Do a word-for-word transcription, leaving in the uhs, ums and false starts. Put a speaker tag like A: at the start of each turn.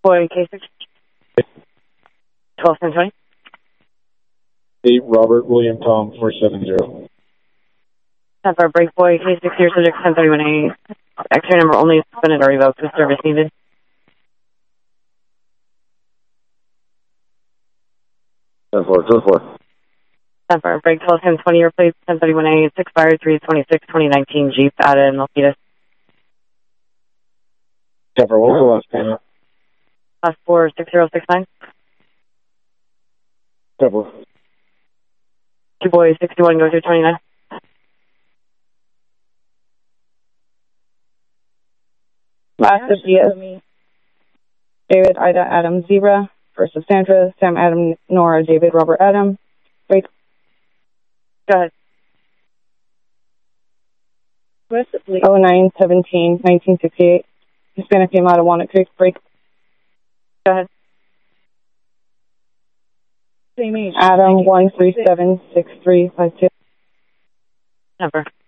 A: Boy, K six. twelve ten twenty.
B: eight Robert William Tom four seven zero.
A: Have our break boy, K six here, subject ten thirty-one A. X-ray number only suspended or revoked with service needed.
B: ten four, ten four.
A: Have our break twelve ten twenty, your plate ten thirty-one A, six fire three twenty-six twenty nineteen Jeep out in Milpitas.
B: ten four, what was the last payment?
A: Last four six zero six nine.
B: ten four.
A: Two boys, sixty-one, go through twenty-nine.
C: Last of G S. David, Ida, Adam, Zebra. First of Sandra, Sam, Adam, Nora, David, Robert, Adam. Break.
A: Go ahead.
C: oh nine seventeen nineteen sixty-eight. Hispanic came out of Walnut Creek. Break.
A: Go ahead.
C: Adam, one three seven six three five two.
A: Number.